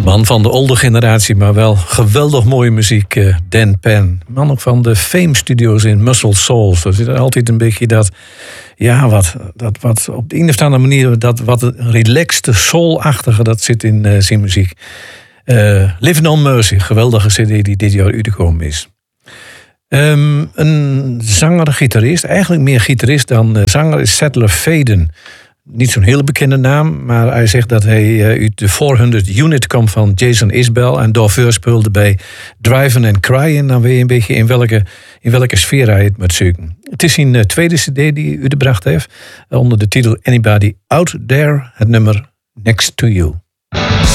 Man van de olde generatie, maar wel geweldig mooie muziek. Dan Penn. Man ook van de Fame Studios in Muscle Shoals. Er zit altijd een beetje dat... Ja, wat op de een of andere manier... dat wat relaxte, soul-achtige, dat zit in zijn muziek. Live No Mercy, geweldige cd die dit jaar uitgekomen is. Een zanger-gitarist, eigenlijk meer gitarist dan zanger, is Settler Faden. Niet zo'n hele bekende naam, maar hij zegt dat hij uit de 400 unit komt van Jason Isbell en daarvoor speelde bij Drivin' and Cryin'. Dan weet je een beetje in welke sfeer hij het moet zoeken. Het is zijn tweede cd die hij uitgebracht heeft, onder de titel Anybody Out There, het nummer Next to You.